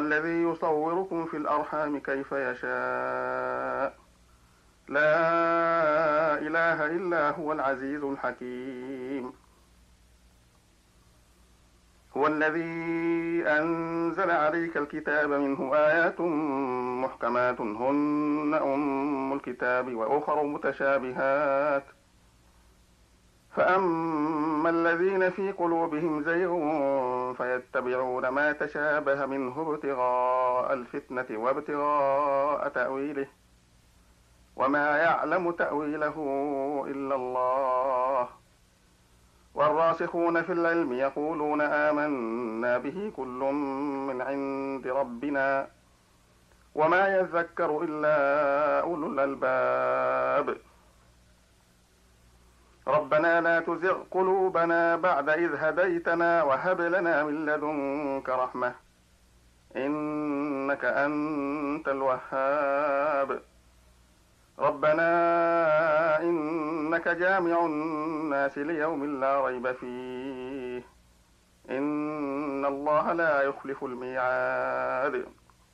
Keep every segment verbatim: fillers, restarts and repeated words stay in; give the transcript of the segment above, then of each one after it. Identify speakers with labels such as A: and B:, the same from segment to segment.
A: الذي يصوركم في الأرحام كيف يشاء لا إله إلا هو العزيز الحكيم. هو الذي أنزل عليك الكتاب منه آيات محكمات هن أم الكتاب وأخر متشابهات، فأما الذين في قلوبهم زيغ فيتبعون ما تشابه منه ابتغاء الفتنة وابتغاء تأويله وما يعلم تأويله إلا الله. والراسخون في العلم يقولون آمنا به كل من عند ربنا وما يذكر إلا أولو الألباب. ربنا لا تزغ قلوبنا بعد إذ هديتنا وهب لنا من لدنك رحمة إنك أنت الوهاب. ربنا إنك جامع الناس ليوم لا ريب فيه إن الله لا يخلف الميعاد.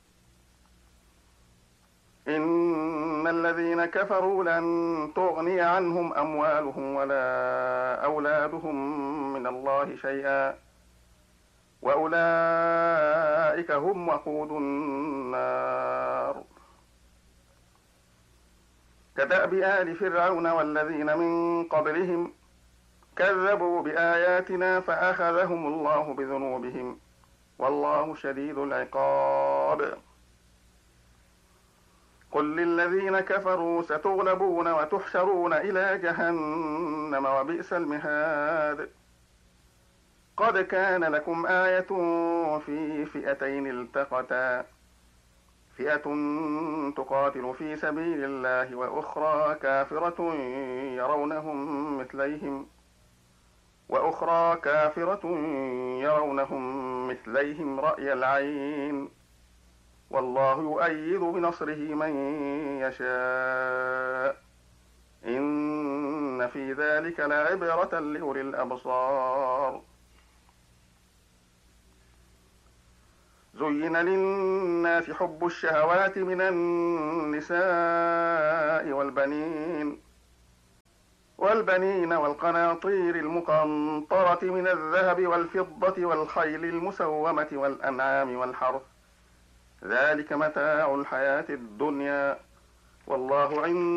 A: إن الذين كفروا لن تغني عنهم أموالهم ولا أولادهم من الله شيئا وأولئك هم وقود النار. كدأب آل فرعون والذين من قبلهم كذبوا بآياتنا فأخذهم الله بذنوبهم والله شديد العقاب. قل للذين كفروا ستغلبون وتحشرون إلى جهنم وبئس المهاد. قد كان لكم آية في فئتين التقتا فئة تقاتل في سبيل الله وأخرى كافرة يرونهم مثليهم وأخرى كافرة يرونهم مثليهم رأي العين والله يؤيد بنصره من يشاء إن في ذلك لعبرة لأولي الأبصار. زين للناس حب الشهوات من النساء والبنين والبنين والقناطير المقنطرة من الذهب والفضة والخيل المسومة والأنعام والحرث ذلك متاع الحياة الدنيا والله عند